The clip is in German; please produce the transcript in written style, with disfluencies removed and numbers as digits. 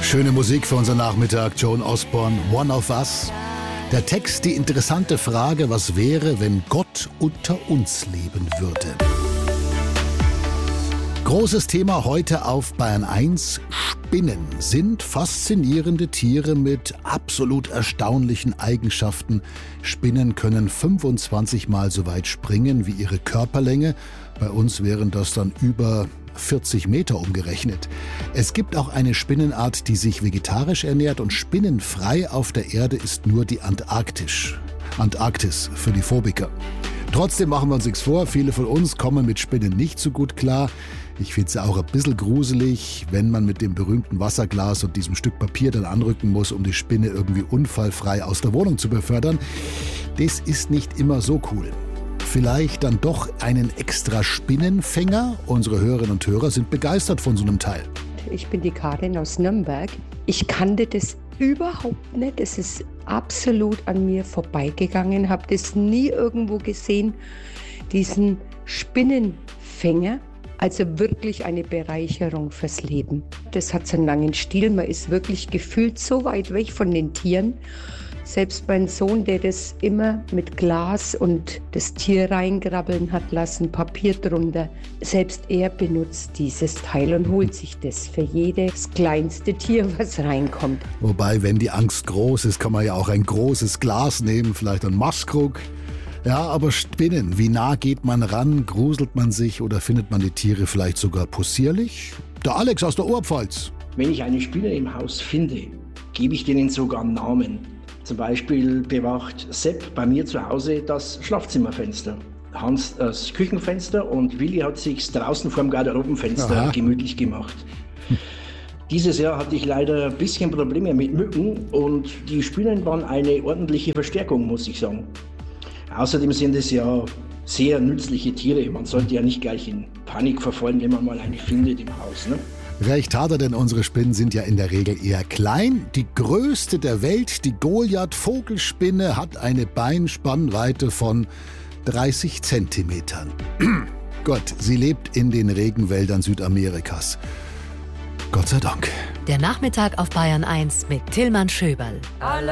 Schöne Musik für unseren Nachmittag. Joan Osborne, One of Us. Der Text, die interessante Frage, was wäre, wenn Gott unter uns leben würde? Großes Thema heute auf Bayern 1. Spinnen sind faszinierende Tiere mit absolut erstaunlichen Eigenschaften. Spinnen können 25 Mal so weit springen wie ihre Körperlänge. Bei uns wären das dann über 40 Meter umgerechnet. Es gibt auch eine Spinnenart, die sich vegetarisch ernährt, und spinnenfrei auf der Erde ist nur die Antarktis für die Phobiker. Trotzdem machen wir uns nichts vor, viele von uns kommen mit Spinnen nicht so gut klar. Ich finde es auch ein bisschen gruselig, wenn man mit dem berühmten Wasserglas und diesem Stück Papier dann anrücken muss, um die Spinne irgendwie unfallfrei aus der Wohnung zu befördern. Das ist nicht immer so cool. Vielleicht dann doch einen extra Spinnenfänger? Unsere Hörerinnen und Hörer sind begeistert von so einem Teil. Ich bin die Karin aus Nürnberg. Ich kannte das überhaupt nicht. Es ist absolut an mir vorbeigegangen. Habe das nie irgendwo gesehen, diesen Spinnenfänger. Also wirklich eine Bereicherung fürs Leben. Das hat so einen langen Stiel. Man ist wirklich gefühlt so weit weg von den Tieren. Selbst mein Sohn, der das immer mit Glas und das Tier reingrabbeln hat lassen, Papier drunter, selbst er benutzt dieses Teil und holt sich das für jedes kleinste Tier, was reinkommt. Wobei, wenn die Angst groß ist, kann man ja auch ein großes Glas nehmen, vielleicht ein Maßkrug. Ja, aber Spinnen, wie nah geht man ran, gruselt man sich oder findet man die Tiere vielleicht sogar possierlich? Der Alex aus der Oberpfalz. Wenn ich eine Spinne im Haus finde, gebe ich denen sogar einen Namen. Zum Beispiel bewacht Sepp bei mir zu Hause das Schlafzimmerfenster, Hans das Küchenfenster und Willi hat sich draußen vor dem Garderobenfenster gemütlich gemacht. Dieses Jahr hatte ich leider ein bisschen Probleme mit Mücken und die Spinnen waren eine ordentliche Verstärkung, muss ich sagen. Außerdem sind es ja sehr nützliche Tiere. Man sollte ja nicht gleich in Panik verfallen, wenn man mal eine findet im Haus, ne? Recht hat er, denn unsere Spinnen sind ja in der Regel eher klein. Die größte der Welt, die Goliath-Vogelspinne, hat eine Beinspannweite von 30 Zentimetern. Gott, sie lebt in den Regenwäldern Südamerikas. Gott sei Dank. Der Nachmittag auf Bayern 1 mit Tillmann Schöberl.